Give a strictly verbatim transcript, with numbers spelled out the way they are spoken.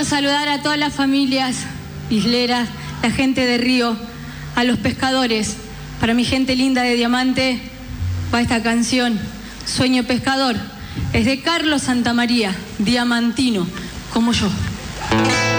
quiero saludar a todas las familias isleras, la gente de Río, a los pescadores. Para mi gente linda de Diamante va esta canción, Sueño Pescador. Es de Carlos Santamaría, diamantino, como yo.